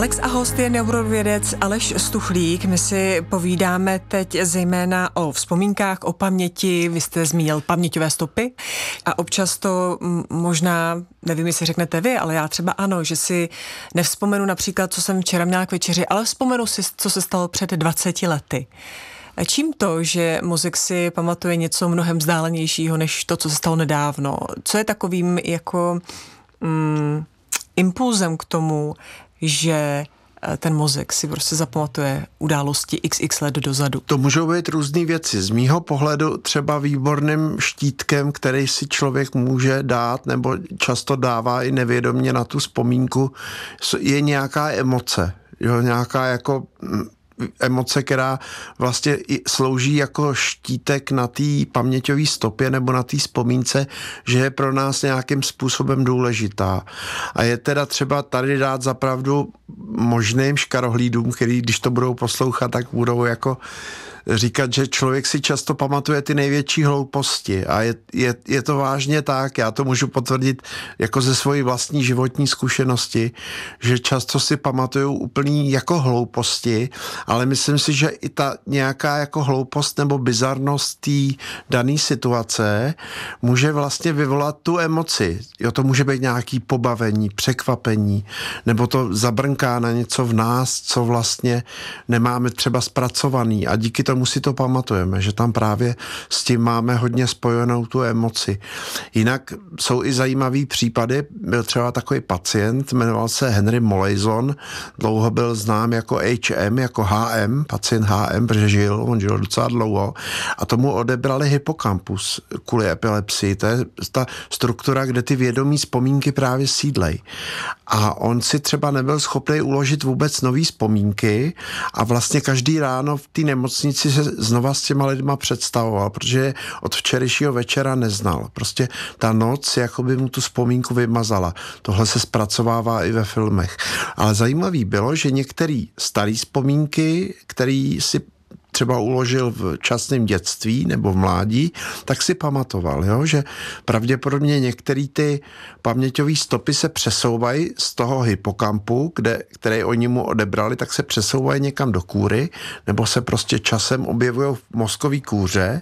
Alex a host je neurovědec Aleš Stuchlík. My si povídáme teď zejména o vzpomínkách, o paměti. Vy jste zmínil paměťové stopy a občas to možná, nevím, jestli řeknete vy, ale já třeba ano, že si nevzpomenu například, co jsem včera měla k večeři, ale vzpomenu si, co se stalo před 20 lety. Čím to, že mozek si pamatuje něco mnohem vzdálenějšího, než to, co se stalo nedávno? Co je takovým jako impulzem k tomu, že ten mozek si prostě zapamatuje události xx let dozadu? To můžou být různý věci. Z mýho pohledu třeba výborným štítkem, který si člověk může dát, nebo často dává i nevědomě na tu vzpomínku, je nějaká emoce. Jo, nějaká jako emoce, která vlastně slouží jako štítek na té paměťové stopě nebo na té vzpomínce, že je pro nás nějakým způsobem důležitá. A je teda třeba tady dát zapravdu možným škarohlídům, který když to budou poslouchat, tak budou jako říkat, že člověk si často pamatuje ty největší hlouposti a je to vážně tak, já to můžu potvrdit jako ze svojí vlastní životní zkušenosti, že často si pamatuju úplný jako hlouposti, ale myslím si, že i ta nějaká jako hloupost nebo bizarnost té dané situace může vlastně vyvolat tu emoci. Jo, to může být nějaký pobavení, překvapení, nebo to zabrnká na něco v nás, co vlastně nemáme třeba zpracovaný a díky tomu si to pamatujeme, že tam právě s tím máme hodně spojenou tu emoci. Jinak jsou i zajímavý případy, byl třeba takový pacient, jmenoval se Henry Molaison, dlouho byl znám jako HM, jako HM, pacient HM, protože on žil docela dlouho a tomu odebrali hypokampus kvůli epilepsii. To je ta struktura, kde ty vědomí vzpomínky právě sídlej. A on si třeba nebyl schopný uložit vůbec nový vzpomínky a vlastně každý ráno v té nemocnici se znova s těma lidma představoval, protože je od včerejšího večera neznal. Prostě ta noc jakoby mu tu vzpomínku vymazala. Tohle se zpracovává i ve filmech. Ale zajímavý bylo, že některé staré vzpomínky, který si třeba uložil v časném dětství nebo v mládí, tak si pamatoval, jo? Že pravděpodobně některé ty paměťové stopy se přesouvají z toho hypokampu, který oni mu odebrali, tak se přesouvají někam do kůry, nebo se prostě časem objevují v mozkové kůře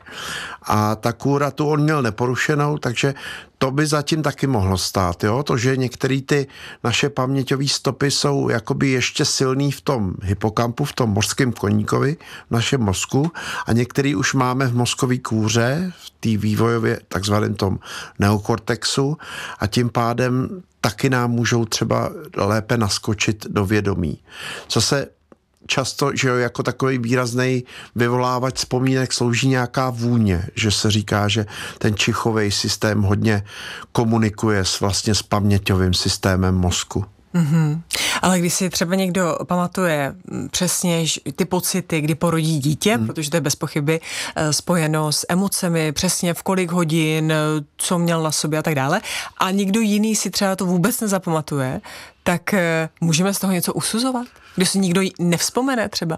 a ta kůra tu on měl neporušenou, takže to by zatím taky mohlo stát, jo? To, že některé ty naše paměťové stopy jsou jakoby ještě silný v tom hypokampu, v tom mořském koníkovi, v našem mozku a některý už máme v mozkové kůře, v té vývojově takzvaném tom neokortexu a tím pádem taky nám můžou třeba lépe naskočit do vědomí. Co se často, že jo, jako takový výrazný vyvolávač vzpomínek slouží nějaká vůně, že se říká, že ten čichový systém hodně komunikuje vlastně s paměťovým systémem mozku. Mm-hmm. Ale když si třeba někdo pamatuje přesně ty pocity, kdy porodí dítě, protože to je bez pochyby spojeno s emocemi, přesně v kolik hodin, co měl na sobě a tak dále, a někdo jiný si třeba to vůbec nezapamatuje, tak můžeme z toho něco usuzovat? Když si nikdo nevzpomene třeba?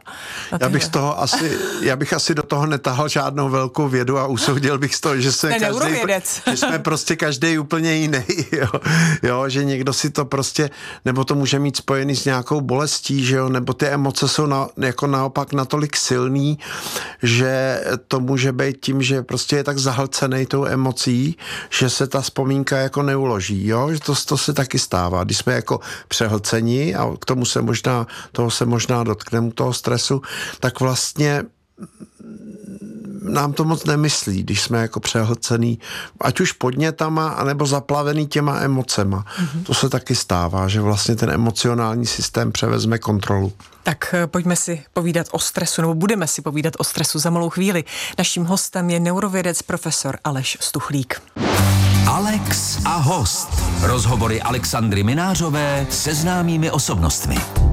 Já bych asi do toho netahal žádnou velkou vědu a usoudil bych z toho, že jsme prostě každý úplně jiný. Jo, že někdo si to prostě, nebo to může mít spojený s nějakou bolestí, že jo, nebo ty emoce jsou jako naopak natolik silný, že to může být tím, že prostě je tak zahlcený tou emocí, že se ta vzpomínka jako neuloží, jo, že to se taky stává. Když jsme jako přehlcení a k tomu toho se možná dotkneme, toho stresu, tak vlastně nám to moc nemyslí, když jsme jako přehlcený, ať už podnětama, anebo zaplavený těma emocema. Mm-hmm. To se taky stává, že vlastně ten emocionální systém převezme kontrolu. Tak pojďme si povídat o stresu, nebo budeme si povídat o stresu za malou chvíli. Naším hostem je neurovědec profesor Aleš Stuchlík. Alex a host. Rozhovory Alexandry Minářové se známými osobnostmi.